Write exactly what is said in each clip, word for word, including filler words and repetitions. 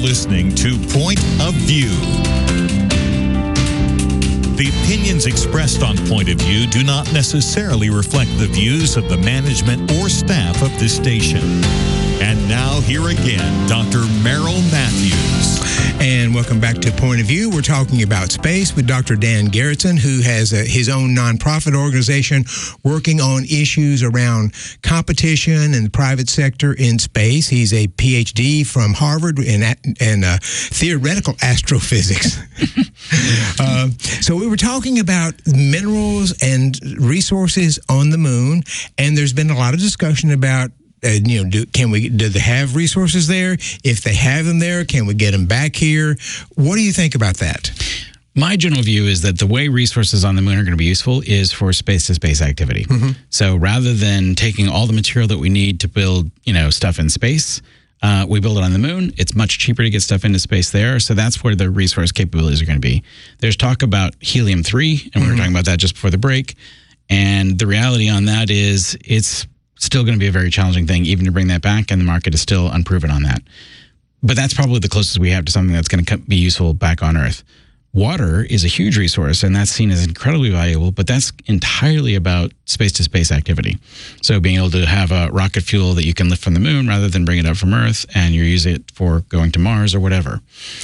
listening to Point of View. The opinions expressed on Point of View do not necessarily reflect the views of the management or staff of this station. And now, here again, Doctor Merrill Matthews. And welcome back to Point of View. We're talking about space with Doctor Dan Garretson, who has a, his own nonprofit organization working on issues around competition and the private sector in space. He's a P H D from Harvard in, in uh, theoretical astrophysics. uh, so we were talking about minerals and resources on the moon, and there's been a lot of discussion about Uh, you know, do, can we, do they have resources there? If they have them there, can we get them back here? What do you think about that? My general view is that the way resources on the moon are going to be useful is for space-to-space activity. Mm-hmm. So rather than taking all the material that we need to build, you know, stuff in space, uh, we build it on the moon. It's much cheaper to get stuff into space there. So that's where the resource capabilities are going to be. There's talk about helium three, and mm-hmm. we were talking about that just before the break. And the reality on that is it's still going to be a very challenging thing, even to bring that back, and the market is still unproven on that. But that's probably the closest we have to something that's going to be useful back on Earth. Water is a huge resource, and that's seen as incredibly valuable, but that's entirely about space-to-space activity. So being able to have a rocket fuel that you can lift from the moon rather than bring it up from Earth, and you use it for going to Mars or whatever.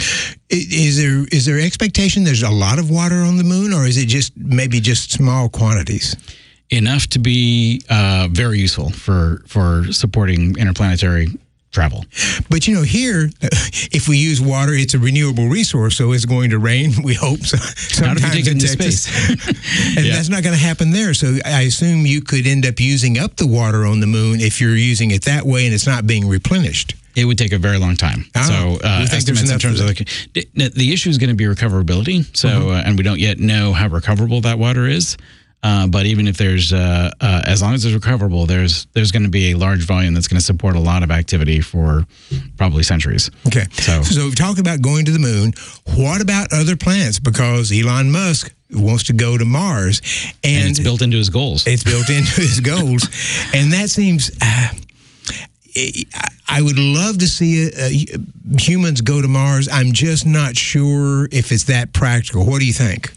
Is there is there expectation there's a lot of water on the moon, or is it just maybe just small quantities? Enough to be uh, very useful for for supporting interplanetary travel. But, you know, here, if we use water, it's a renewable resource, so it's going to rain, we hope, so, sometimes in Texas. And yeah. That's not going to happen there. So I assume you could end up using up the water on the moon if you're using it that way and it's not being replenished. It would take a very long time. Oh, so uh, estimates in terms of the, the, the issue is going to be recoverability. So, mm-hmm. uh, and we don't yet know how recoverable that water is. Uh, but even if there's, uh, uh, as long as it's recoverable, there's there's going to be a large volume that's going to support a lot of activity for probably centuries. Okay. So, so we've talked about going to the moon. What about other planets? Because Elon Musk wants to go to Mars. And, and it's built into his goals. It's built into his goals. And that seems... Uh, I would love to see uh, humans go to Mars. I'm just not sure if it's that practical. What do you think?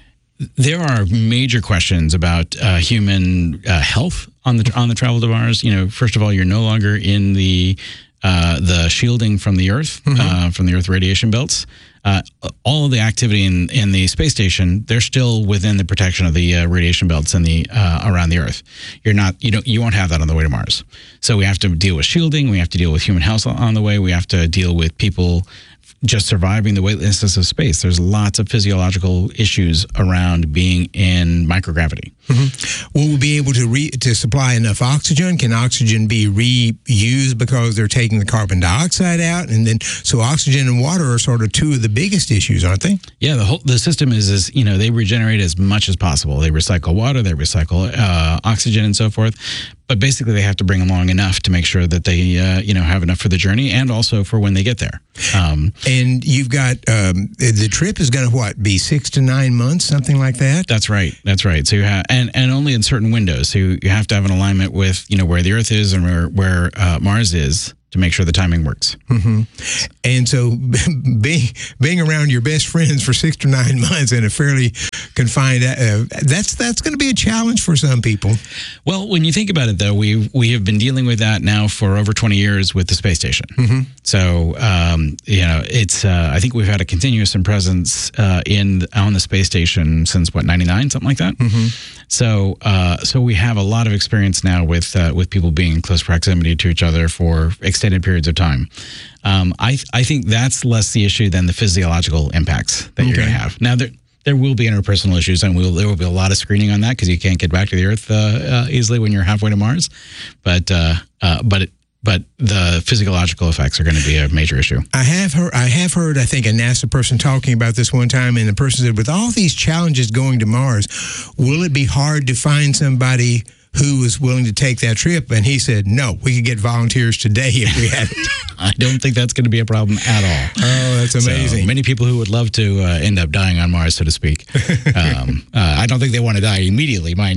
There are major questions about uh, human uh, health on the on the travel to Mars. You know, first of all, you're no longer in the uh, the shielding from the Earth, mm-hmm. uh, from the Earth radiation belts. Uh, all of the activity in, in the space station, they're still within the protection of the uh, radiation belts in the uh, around the Earth. You're not, you don't, you won't have that on the way to Mars. So we have to deal with shielding. We have to deal with human health on the way. We have to deal with people just surviving the weightlessness of space. There's lots of physiological issues around being in microgravity. Mm-hmm. Will we be able to re- to supply enough oxygen? Can oxygen be reused because they're taking the carbon dioxide out? And then, so oxygen and water are sort of two of the biggest issues, aren't they? Yeah, the whole the system is, is you know, they regenerate as much as possible. They recycle water, they recycle uh, oxygen and so forth. But basically, they have to bring along enough to make sure that they, uh, you know, have enough for the journey and also for when they get there. Um, and you've got um, the trip is going to what be six to nine months, something like that. That's right. That's right. So you have and, and only in certain windows. So you, you have to have an alignment with you know where the Earth is and where where uh, Mars is to make sure the timing works. Mm-hmm. And so being being around your best friends for six to nine months in a fairly confined, uh, that's that's going to be a challenge for some people. Well, when you think about it, though, we we have been dealing with that now for over twenty years with the space station. Mm-hmm. So, um, you know, it's uh, I think we've had a continuous presence uh, in on the space station since, what, ninety-nine, something like that? Mm-hmm. So, uh, so we have a lot of experience now with uh, with people being in close proximity to each other for extended periods of time. Um, I I think that's less the issue than the physiological impacts that okay. you're going to have. Now, there there will be interpersonal issues, and we'll, there will be a lot of screening on that because you can't get back to the Earth uh, uh, easily when you're halfway to Mars. But uh, uh, but it, but the physiological effects are going to be a major issue. I have heard, I have heard, I think, a NASA person talking about this one time, and the person said, with all these challenges going to Mars, will it be hard to find somebody who was willing to take that trip? And he said, no, we could get volunteers today if we had it. I don't think that's going to be a problem at all. Oh, that's amazing. So many people who would love to uh, end up dying on Mars, so to speak. um, uh, I don't think they want to die immediately, mind you.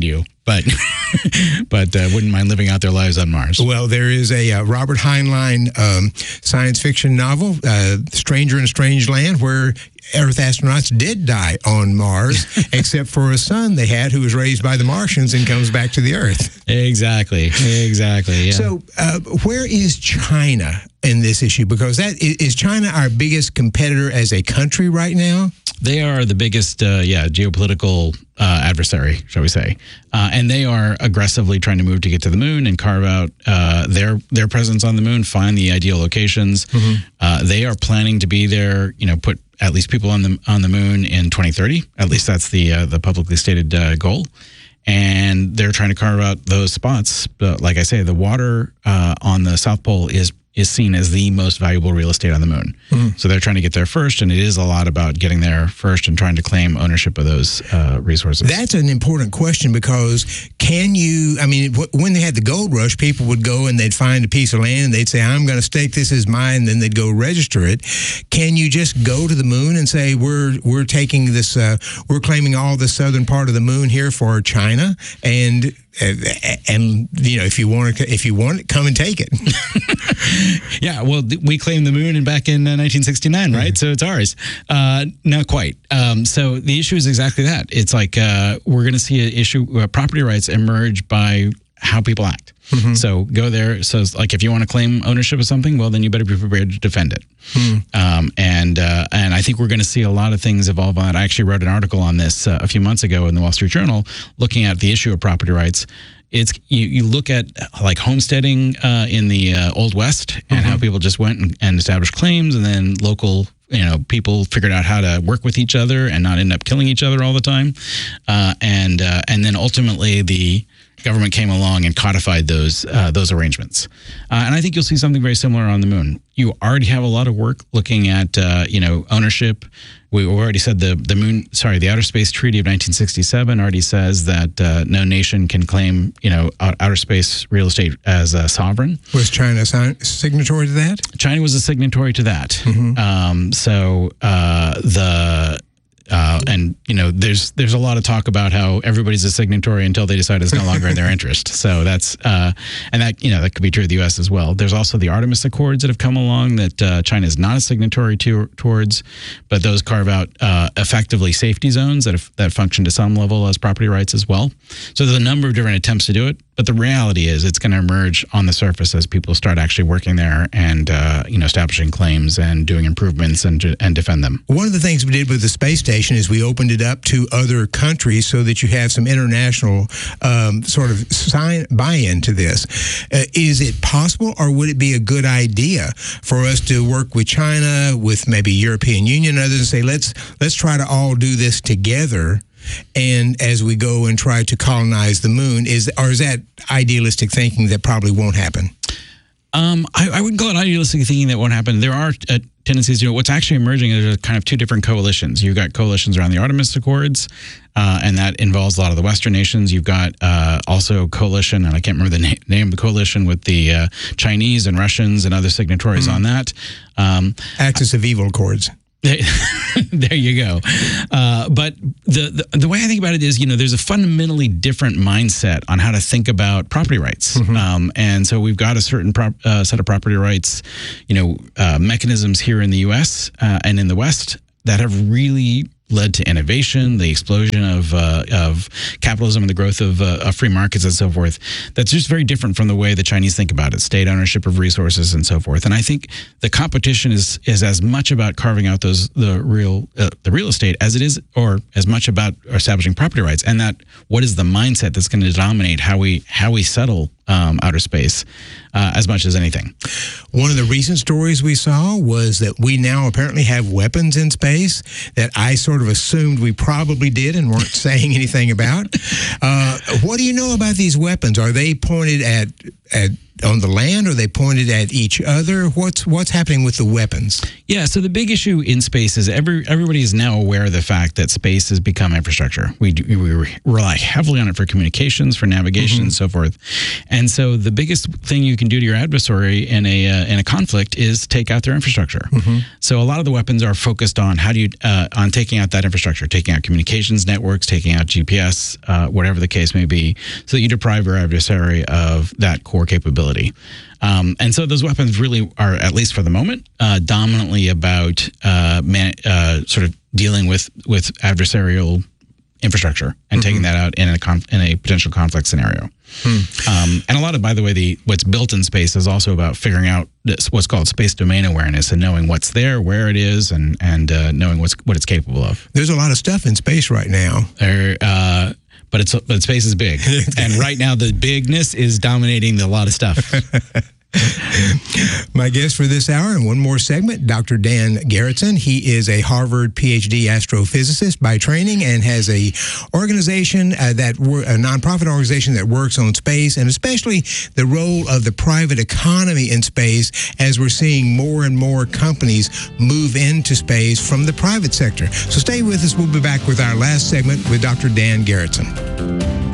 but but uh, wouldn't mind living out their lives on Mars. Well, there is a uh, Robert Heinlein um, science fiction novel, uh, Stranger in a Strange Land, where Earth astronauts did die on Mars, except for a son they had who was raised by the Martians and comes back to the Earth. Exactly, exactly. Yeah. So uh, where is China in this issue? Because that is China our biggest competitor as a country right now? They are the biggest, uh, yeah, geopolitical uh, adversary, shall we say. Uh, and they are aggressively trying to move to get to the moon and carve out uh, their their presence on the moon, find the ideal locations. Mm-hmm. Uh, they are planning to be there, you know, put at least people on the on the moon in twenty thirty. At least that's the uh, the publicly stated uh, goal. And they're trying to carve out those spots. But like I say, the water uh, on the South Pole is is seen as the most valuable real estate on the moon. Mm. So they're trying to get there first, and it is a lot about getting there first and trying to claim ownership of those uh, resources. That's an important question, because can you, I mean, w- when they had the gold rush, people would go and they'd find a piece of land and they'd say, I'm going to stake this as mine, and then they'd go register it. Can you just go to the moon and say, we're we're taking this, uh, we're claiming all the southern part of the moon here for China, and and you know, if you want to, if you want it, come and take it. Yeah, well, we claimed the moon and back in uh, nineteen sixty-nine, right? Mm-hmm. So it's ours. Uh, not quite. Um, so the issue is exactly that. It's like uh, we're going to see an issue. Uh, property rights emerge by how people act. Mm-hmm. So go there. So it's like if you want to claim ownership of something, well, then you better be prepared to defend it. Mm. Um, and uh, and I think we're going to see a lot of things evolve on it. I actually wrote an article on this uh, a few months ago in the Wall Street Journal, looking at the issue of property rights. It's you, you look at like homesteading uh, in the uh, Old West, and mm-hmm. how people just went and, and established claims, and then local, you know, people figured out how to work with each other and not end up killing each other all the time. Uh, and uh, and then ultimately the government came along and codified those uh, those arrangements. Uh, and I think you'll see something very similar on the moon. You already have a lot of work looking at uh, you know ownership. We already said the the moon, sorry, the Outer Space Treaty of nineteen sixty-seven already says that uh, no nation can claim, you know, outer space real estate as a sovereign. Was China a signatory to that? China was a signatory to that. Mm-hmm. Um, so uh, the uh, and you know, there's there's a lot of talk about how everybody's a signatory until they decide it's no longer in their interest. So that's uh, and that you know that could be true of the U S as well. There's also the Artemis Accords that have come along that uh, China is not a signatory to towards, but those carve out uh, effectively safety zones that have, that function to some level as property rights as well. So there's a number of different attempts to do it, but the reality is it's going to emerge on the surface as people start actually working there and uh, you know establishing claims and doing improvements and and defend them. One of the things we did with the space station is we opened it up to other countries so that you have some international um, sort of sign, buy-in to this. Uh, is it possible, or would it be a good idea for us to work with China, with maybe European Union and others, and say, let's let's try to all do this together, and as we go and try to colonize the moon? Is or is that idealistic thinking that probably won't happen? Um, I, I wouldn't call it idealistic thinking that won't happen. There are uh, tendencies to, what's actually emerging is kind of two different coalitions. You've got coalitions around the Artemis Accords, uh, and that involves a lot of the Western nations. You've got uh, also coalition, and I can't remember the na- name of the coalition, with the uh, Chinese and Russians and other signatories mm. on that. Um, Axis of Evil Accords. There you go. Uh, but the, the the way I think about it is, you know, there's a fundamentally different mindset on how to think about property rights. Mm-hmm. Um, and so we've got a certain prop, uh, set of property rights, you know, uh, mechanisms here in the U S uh, and in the West that have really led to innovation, the explosion of uh, of capitalism and the growth of, uh, of free markets and so forth. That's just very different from the way the Chinese think about it, state ownership of resources and so forth. And I think the competition is is as much about carving out those the real uh, the real estate as it is, or as much about establishing property rights. And that what is the mindset that's going to dominate how we how we settle um, outer space uh, as much as anything. One of the recent stories we saw was that we now apparently have weapons in space that I sort of assumed we probably did and weren't saying anything about. Uh, what do you know about these weapons? Are they pointed at at on the land? Are they pointed at each other? What's what's happening with the weapons? Yeah, so the big issue in space is every everybody is now aware of the fact that space has become infrastructure. We do, we rely heavily on it for communications, for navigation, mm-hmm. and so forth. And so the biggest thing you can do to your adversary in a uh, in a conflict is take out their infrastructure. Mm-hmm. So a lot of the weapons are focused on how do you uh, on taking out that infrastructure, taking out communications networks, taking out G P S, uh, whatever the case may be, so that you deprive your adversary of that core capability. Um, and so those weapons really are, at least for the moment, uh, dominantly about uh, man, uh, sort of dealing with, with adversarial infrastructure and mm-hmm. taking that out in a conf- in a potential conflict scenario. Hmm. Um, and a lot of, by the way, the what's built in space is also about figuring out this, what's called space domain awareness and knowing what's there, where it is, and and uh, knowing what's what it's capable of. There's a lot of stuff in space right now. There, uh, but it's but space is big, and right now the bigness is dominating a lot of stuff. My guest for this hour and one more segment, Doctor Dan Garretson. He is a Harvard P H D astrophysicist by training and has a organization uh, that a nonprofit organization that works on space, and especially the role of the private economy in space, as we're seeing more and more companies move into space from the private sector. So stay with us. We'll be back with our last segment with Doctor Dan Garretson.